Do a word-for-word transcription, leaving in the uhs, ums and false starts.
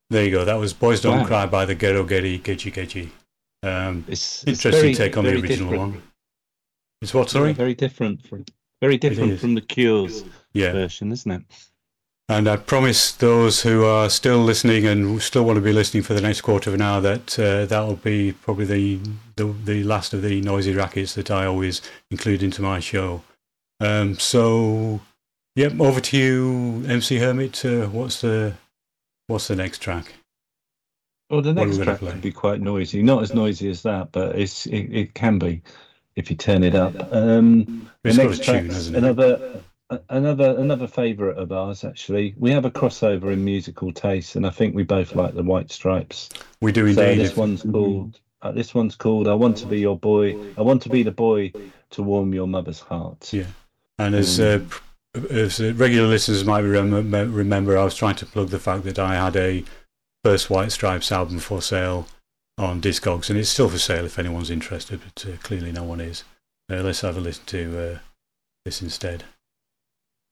There you go. That was Boys Don't Wow. Cry by the Gero Geri Gechi Gechi. Um, It's, it's interesting very, take on the very original different. one. It's what, Yeah, sorry? very different from very It different is. from the Cure's Yeah. version, isn't it? And I promise those who are still listening and still want to be listening for the next quarter of an hour that uh, that will be probably the, the the last of the noisy rackets that I always include into my show. Um, so, yep, over to you, M C Hermit. Uh, what's the what's the next track? Well, the What are we next gonna track play? can be quite noisy. Not as noisy as that, but it's it, it can be if you turn it up. Um, the It's got a next tune, track's hasn't it? another a- another another favourite of ours. Actually, we have a crossover in musical taste, and I think we both like the White Stripes. We do So indeed. this If, one's called uh, this one's called "I Want to Be Your Boy." I want to be the boy to warm your mother's heart. yeah, and as uh, Um, as uh, regular listeners might remember, remember, I was trying to plug the fact that I had a first White Stripes album for sale on Discogs, and it's still for sale if anyone's interested, but uh, clearly no one is. Uh, let's have a listen to uh, this instead.